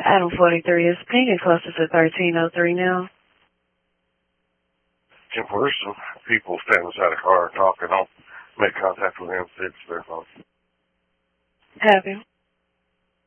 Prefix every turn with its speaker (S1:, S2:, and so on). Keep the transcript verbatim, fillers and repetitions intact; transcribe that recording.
S1: Adam forty-three is pinging closer to thirteen oh three now.
S2: ten four, some people stand inside a car and talk and don't make contact with them. It's their phone.
S1: Have you?